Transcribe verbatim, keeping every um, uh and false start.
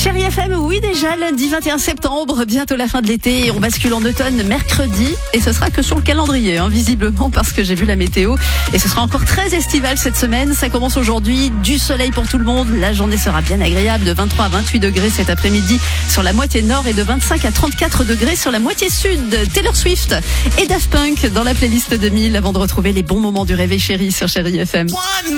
Chérie F M, oui déjà, lundi vingt et un septembre, bientôt la fin de l'été, on bascule en automne mercredi, et ce sera que sur le calendrier, hein, visiblement, parce que j'ai vu la météo, et ce sera encore très estival cette semaine. Ça commence aujourd'hui, du soleil pour tout le monde, la journée sera bien agréable, de vingt-trois à vingt-huit degrés cet après-midi sur la moitié nord et de vingt-cinq à trente-quatre degrés sur la moitié sud. Taylor Swift et Daft Punk dans la playlist deux mille avant de retrouver les bons moments du réveil chéri sur Chérie F M.